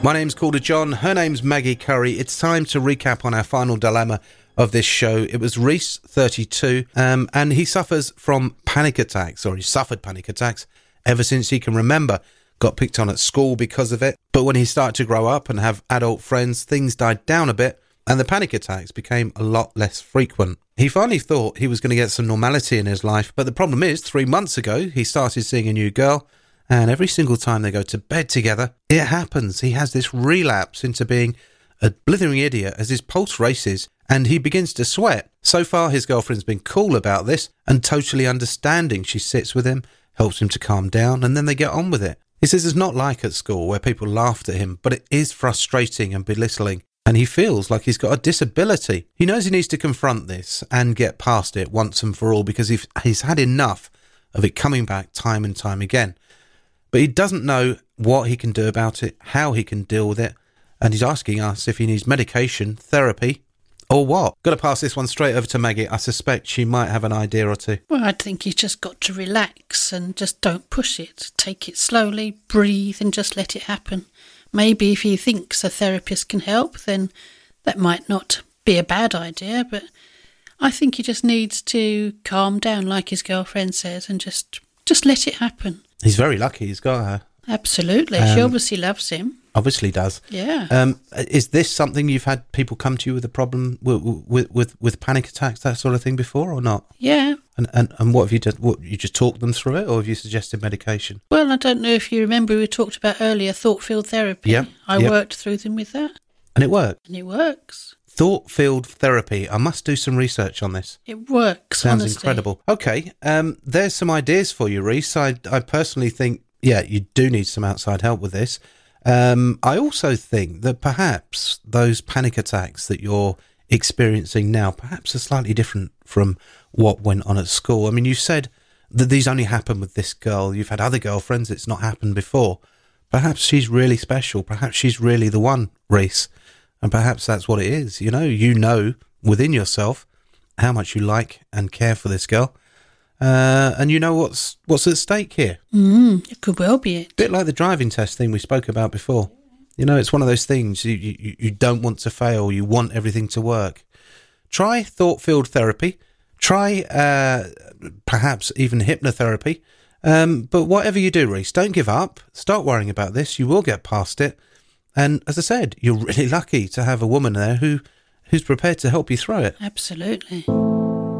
My name's Calder John, her name's Maggie Curry. It's time to recap on our final dilemma of this show. It was Reese, 32, and he suffers from panic attacks, or he suffered panic attacks ever since he can remember. Got picked on at school because of it, but when he started to grow up and have adult friends, things died down a bit, and the panic attacks became a lot less frequent. He finally thought he was going to get some normality in his life, but the problem is, 3 months ago, he started seeing a new girl, and every single time they go to bed together, it happens. He has this relapse into being a blithering idiot as his pulse races and he begins to sweat. So far, his girlfriend's been cool about this and totally understanding. She sits with him, helps him to calm down, and then they get on with it. He says it's not like at school where people laughed at him, but it is frustrating and belittling. And he feels like he's got a disability. He knows he needs to confront this and get past it once and for all because he's had enough of it coming back time and time again. But he doesn't know what he can do about it, how he can deal with it, and he's asking us if he needs medication, therapy, or what. Got to pass this one straight over to Maggie. I suspect she might have an idea or two. Well, I think he's just got to relax and just don't push it. Take it slowly, breathe, and just let it happen. Maybe if he thinks a therapist can help, then that might not be a bad idea, but I think he just needs to calm down, like his girlfriend says, and just let it happen. He's very lucky he's got her. Absolutely. She obviously loves him. Obviously does. Yeah. Is this something you've had people come to you with a problem with panic attacks, that sort of thing before, or not? Yeah. And what have you done? What, you just talked them through it, or have you suggested medication? Well, I don't know if you remember we talked about earlier thought-filled therapy. Yeah. I worked through them with that. And it worked? And it works. Thought-filled therapy. I must do some research on this. It works, Sounds honestly. incredible. Okay, there's some ideas for you, Reese. I personally think, yeah, you do need some outside help with this. I also think that perhaps those panic attacks that you're experiencing now perhaps are slightly different from what went on at school. I mean, you said that these only happen with this girl. You've had other girlfriends. It's not happened before. Perhaps she's really special. Perhaps she's really the one, Reese. And perhaps that's what it is. You know within yourself how much you like and care for this girl. And you know what's at stake here. It could well be it. A bit like the driving test thing we spoke about before. It's one of those things you don't want to fail. You want everything to work. Try thought-filled therapy. Try perhaps even hypnotherapy. But whatever you do, Reese, don't give up. Start worrying about this. You will get past it. And as I said, you're really lucky to have a woman there who's prepared to help you through it. Absolutely.